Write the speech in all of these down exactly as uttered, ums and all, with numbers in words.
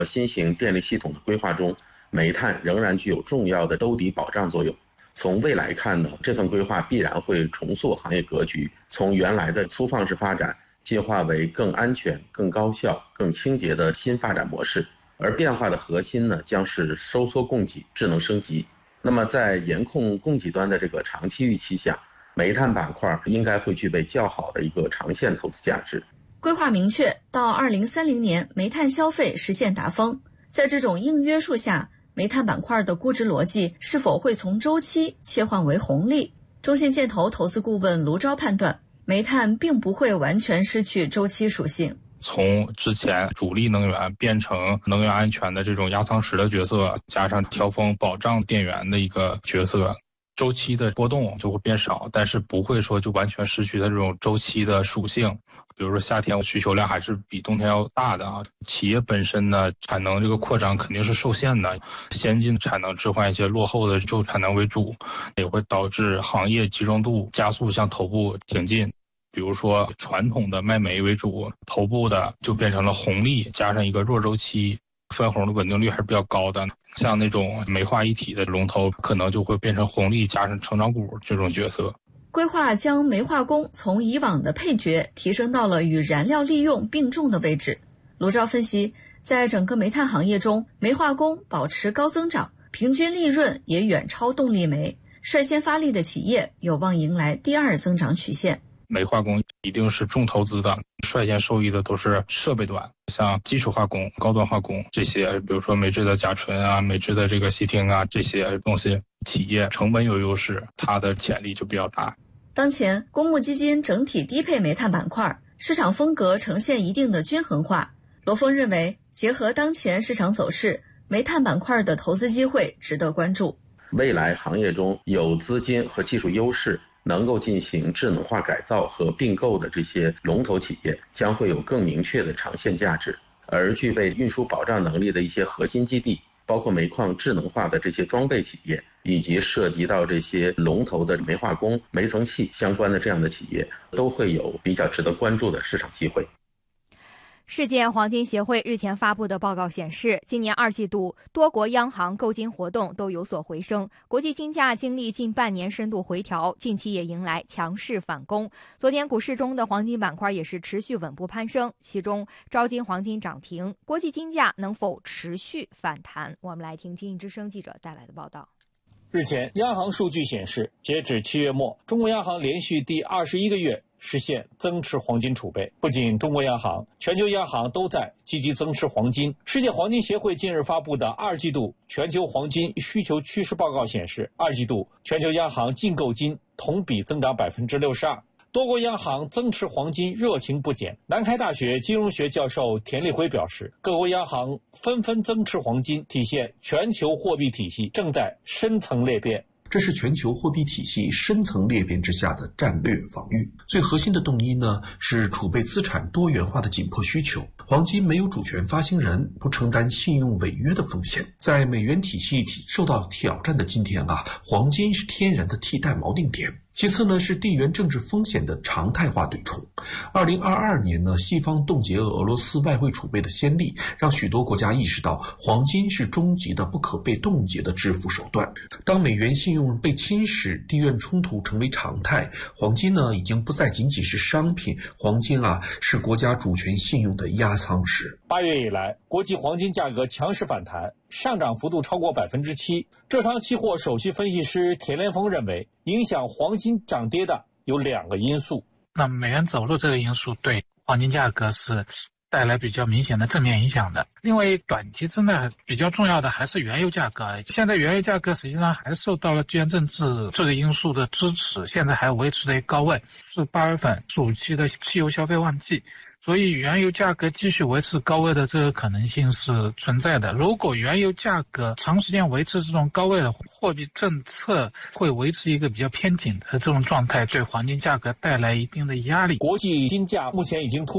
新型电力系统的规划中，煤炭仍然具有重要的兜底保障作用。从未来看呢，这份规划必然会重塑行业格局，从原来的粗放式发展进化为更安全、更高效、更清洁的新发展模式。而变化的核心呢，将是收缩供给、智能升级。那么在严控供给端的这个长期预期下，煤炭板块应该会具备较好的一个长线投资价值。 规划明确，到二零三零年煤炭消费实现达峰。在这种硬约束下，煤炭板块的估值逻辑是否会从周期切换为红利？中信建投投资顾问卢钊判断，煤炭并不会完全失去周期属性。 从之前主力能源变成能源安全的这种压舱石的角色，加上调峰保障电源的一个角色，周期的波动就会变少，但是不会说就完全失去它这种周期的属性。比如说夏天需求量还是比冬天要大的啊，企业本身呢产能这个扩张肯定是受限的，先进产能置换一些落后的旧产能为主，也会导致行业集中度加速向头部挺进。比如说传统的卖煤为主，头部的就变成了红利加上一个弱周期，分红的稳定率还是比较高的。像那种煤化一体的龙头可能就会变成红利加上成长股这种角色。 规划将煤化工从以往的配角提升到了与燃料利用并重的位置。卢钊分析，在整个煤炭行业中，煤化工保持高增长，平均利润也远超动力煤，率先发力的企业有望迎来第二增长曲线。 煤化工一定是重投资的，率先受益的都是设备端，像基础化工、高端化工这些，比如说美制的甲醇啊、美制的这个烯烃啊，这些东西企业成本有优势，它的潜力就比较大。 当前公募基金整体低配煤炭板块，市场风格呈现一定的均衡化。罗峰认为，结合当前市场走势，煤炭板块的投资机会值得关注。 未来行业中有资金和技术优势，能够进行智能化改造和并购的这些龙头企业将会有更明确的长线价值，而具备运输保障能力的一些核心基地，包括煤矿智能化的这些装备企业，以及涉及到这些龙头的煤化工、煤层气相关的这样的企业，都会有比较值得关注的市场机会。 世界黄金协会日前发布的报告显示，今年二季度多国央行购金活动都有所回升，国际金价经历近半年深度回调，近期也迎来强势反攻。昨天股市中的黄金板块也是持续稳步攀升，其中招金黄金涨停，国际金价能否持续反弹？我们来听经济之声记者带来的报道。 日前，央行数据显示，截止七月末，中国央行连续第二十一个月实现增持黄金储备。不仅中国央行，全球央行都在积极增持黄金。世界黄金协会近日发布的二季度全球黄金需求趋势报告显示，二季度全球央行净购金同比增长百分之六十二。多国央行增持黄金热情不减。南开大学金融学教授田立辉表示，各国央行纷纷增持黄金，体现全球货币体系正在深层裂变。 这是全球货币体系深层裂变之下的战略防御。最核心的动因呢，是储备资产多元化的紧迫需求。黄金没有主权发行人，不承担信用违约的风险。在美元体系受到挑战的今天啊，黄金是天然的替代锚定点。其次呢，是地缘政治风险的常态化对冲。二零二二年呢，西方冻结俄罗斯外汇储备的先例，让许多国家意识到黄金是终极的不可被冻结的支付手段。当美元信用被侵蚀，地缘冲突成为常态，黄金呢已经不再仅仅是商品，黄金啊是国家主权信用的压舱石。 八月以来，国际黄金价格强势反弹，上涨幅度超过百分之七。浙商期货首席分析师田连峰认为，影响黄金涨跌的有两个因素。 那美元走弱这个因素对黄金价格是带来比较明显的正面影响的。另外短期之内比较重要的还是原油价格，现在原油价格实际上还受到了地缘政治这个因素的支持，现在还维持在高位，是八月份暑期的汽油消费旺季，所以原油价格继续维持高位的这个可能性是存在的。如果原油价格长时间维持这种高位的货币政策会维持一个比较偏紧的这种状态，对黄金价格带来一定的压力。 国际金价目前已经突破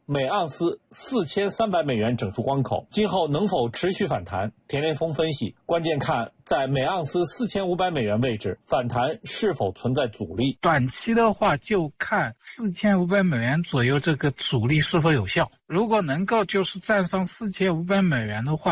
每盎司四千三百美元整数关口，今后能否持续反弹？田连峰分析，关键看在每盎司四千五百美元位置反弹是否存在阻力。 短期的话，就看四千五百美元左右这个阻力是否有效。如果能够就是站上四千五百美元的话，